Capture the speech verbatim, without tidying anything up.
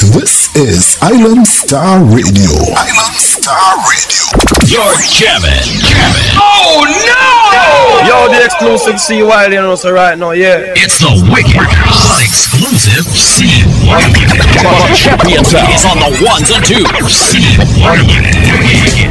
This is Island Star Radio. Island Star Radio. You're jamming, jamming. Oh no! Yo, the exclusive C Y, you know, so right now, yeah. It's the wicked, hot exclusive C Y. Champion is on the ones and twos. C Y.